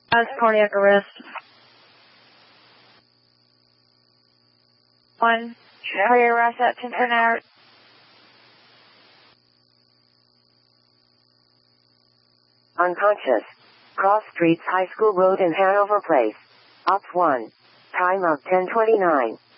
As cardiac arrest. 1. Cardiac arrest at 10 hours. Unconscious. Cross Streets High School Road in Hanover Place. Ops 1. Time of 10:29.